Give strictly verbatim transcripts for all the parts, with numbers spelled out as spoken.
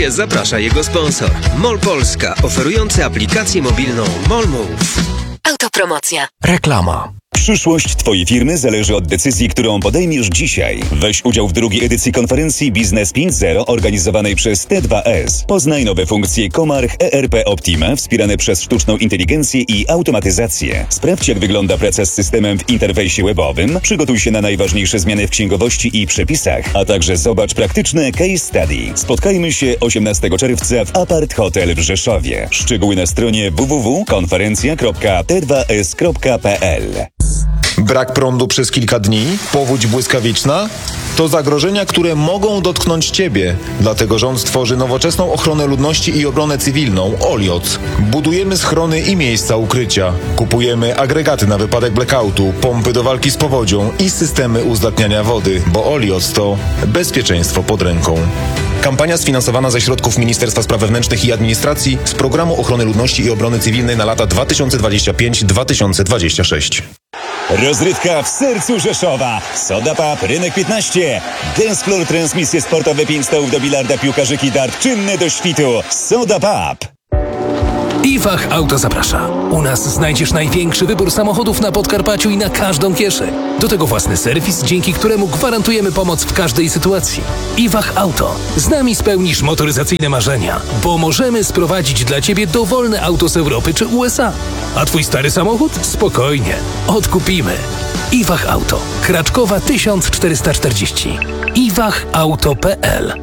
programie zaprasza jego sponsor. MOL Polska, oferujący aplikację mobilną MOL Move. Autopromocja. Reklama. Przyszłość Twojej firmy zależy od decyzji, którą podejmiesz dzisiaj. Weź udział w drugiej edycji konferencji Biznes pięć zero organizowanej przez T dwa S. Poznaj nowe funkcje Comarch E R P Optima wspierane przez sztuczną inteligencję i automatyzację. Sprawdź, jak wygląda praca z systemem w interfejsie webowym. Przygotuj się na najważniejsze zmiany w księgowości i przepisach, a także zobacz praktyczne case study. Spotkajmy się osiemnastego czerwca w Apart Hotel w Rzeszowie. Szczegóły na stronie w w w kropka konferencja kropka t dwa s kropka p l. Brak prądu przez kilka dni? Powódź błyskawiczna? To zagrożenia, które mogą dotknąć Ciebie. Dlatego rząd stworzy nowoczesną ochronę ludności i obronę cywilną Olioc. Budujemy schrony i miejsca ukrycia. Kupujemy agregaty na wypadek blackoutu, pompy do walki z powodzią i systemy uzdatniania wody, bo Olioc to bezpieczeństwo pod ręką. Kampania sfinansowana ze środków Ministerstwa Spraw Wewnętrznych i Administracji z Programu Ochrony Ludności i Obrony Cywilnej na lata dwa tysiące dwudziesty piąty do dwa tysiące dwudziestego szóstego. Rozrywka w sercu Rzeszowa. Soda Pub, Rynek piętnaście. Dance Floor, transmisje sportowe, pięć stołów do bilarda, piłkarzyki, dart, czynne do świtu. Soda Pub. Iwach Auto zaprasza. U nas znajdziesz największy wybór samochodów na Podkarpaciu i na każdą kieszeń. Do tego własny serwis, dzięki któremu gwarantujemy pomoc w każdej sytuacji. Iwach Auto. Z nami spełnisz motoryzacyjne marzenia, bo możemy sprowadzić dla Ciebie dowolne auto z Europy czy U S A. A Twój stary samochód? Spokojnie. Odkupimy. Iwach Auto. Kraczkowa tysiąc czterysta czterdzieści. iwach auto kropka p l.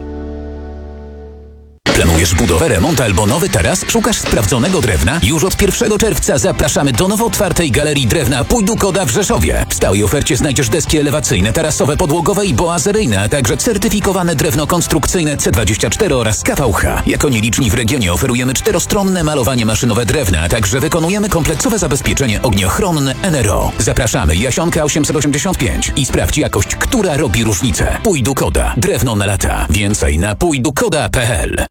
Planujesz budowę, remont albo nowy taras? Szukasz sprawdzonego drewna? Już od pierwszego czerwca zapraszamy do nowo otwartej Galerii Drewna Pójdu Koda w Rzeszowie. W stałej ofercie znajdziesz deski elewacyjne, tarasowe, podłogowe i boazeryjne, a także certyfikowane drewno konstrukcyjne C dwadzieścia cztery oraz K V H. Jako nieliczni w regionie oferujemy czterostronne malowanie maszynowe drewna, a także wykonujemy kompleksowe zabezpieczenie ogniochronne N R O. Zapraszamy Jasionka osiemset osiemdziesiąt pięć i sprawdź jakość, która robi różnicę. Pójdu Koda. Drewno na lata. Więcej na pójdu koda kropka p l.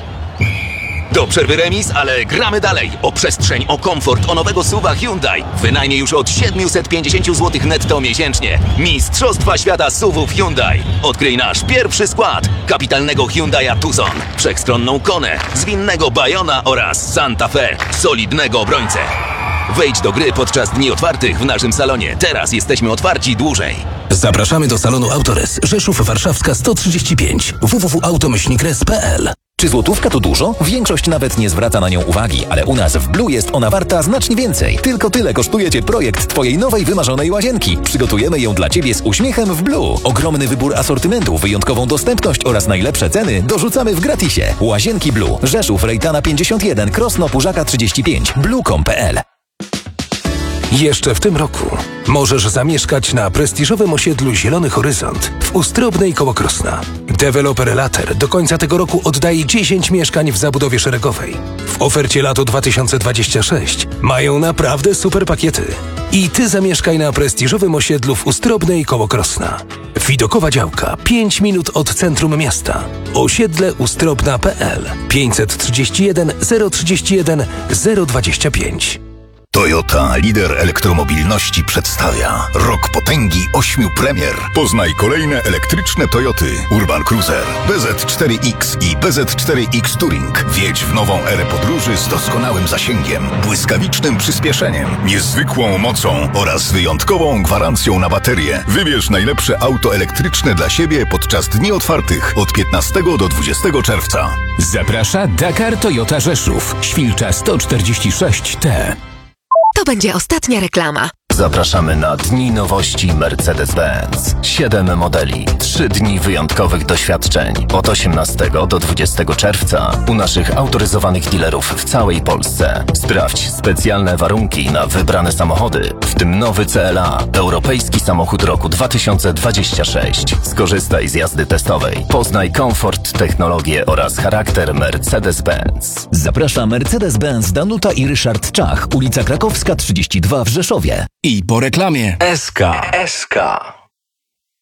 Do przerwy remis, ale gramy dalej. O przestrzeń, o komfort, o nowego suwa Hyundai. Wynajmie już od siedemset pięćdziesiąt złotych netto miesięcznie. Mistrzostwa świata suwów Hyundai. Odkryj nasz pierwszy skład. Kapitalnego Hyundai'a Tucson, wszechstronną Konę, zwinnego Bayona oraz Santa Fe, solidnego obrońcę. Wejdź do gry podczas dni otwartych w naszym salonie. Teraz jesteśmy otwarci dłużej. Zapraszamy do salonu Autores, Rzeszów Warszawska sto trzydzieści pięć, w w w kropka automyślnikres kropka p l. Czy złotówka to dużo? Większość nawet nie zwraca na nią uwagi, ale u nas w Blue jest ona warta znacznie więcej. Tylko tyle kosztuje Cię projekt Twojej nowej wymarzonej łazienki. Przygotujemy ją dla Ciebie z uśmiechem w Blue. Ogromny wybór asortymentu, wyjątkową dostępność oraz najlepsze ceny dorzucamy w gratisie. Łazienki Blue. Rzeszów, Rejtana pięćdziesiąt jeden, Krosno, Pużaka trzydzieści pięć, blue kropka com kropka p l. Jeszcze w tym roku możesz zamieszkać na prestiżowym osiedlu Zielony Horyzont w Ustrobnej koło Krosna. Deweloper Later do końca tego roku oddaje dziesięć mieszkań w zabudowie szeregowej. W ofercie lato dwa tysiące dwudziestego szóstego mają naprawdę super pakiety. I Ty zamieszkaj na prestiżowym osiedlu w Ustrobnej koło Krosna. Widokowa działka, pięć minut od centrum miasta. Osiedle ustrobna kropka p l pięćset trzydzieści jeden zero trzydzieści jeden zero dwadzieścia pięć. Toyota, lider elektromobilności, przedstawia Rok potęgi ośmiu premier. Poznaj kolejne elektryczne Toyoty Urban Cruiser, B Z cztery X i B Z cztery X Touring. Wjedź w nową erę podróży z doskonałym zasięgiem, błyskawicznym przyspieszeniem, niezwykłą mocą oraz wyjątkową gwarancją na baterię. Wybierz najlepsze auto elektryczne dla siebie podczas dni otwartych od piętnastego do dwudziestego czerwca. Zaprasza Dakar Toyota Rzeszów, Świlcza sto czterdzieści sześć T. To będzie ostatnia reklama. Zapraszamy na Dni Nowości Mercedes-Benz. Siedem modeli, trzy dni wyjątkowych doświadczeń. Od osiemnastego do dwudziestego czerwca u naszych autoryzowanych dealerów w całej Polsce. Sprawdź specjalne warunki na wybrane samochody, w tym nowy C L A, europejski samochód roku dwa tysiące dwudziesty szósty. Skorzystaj z jazdy testowej. Poznaj komfort, technologię oraz charakter Mercedes-Benz. Zaprasza Mercedes-Benz Danuta i Ryszard Czach, ulica Krakowska trzydzieści dwa w Rzeszowie. I po reklamie S K. S K.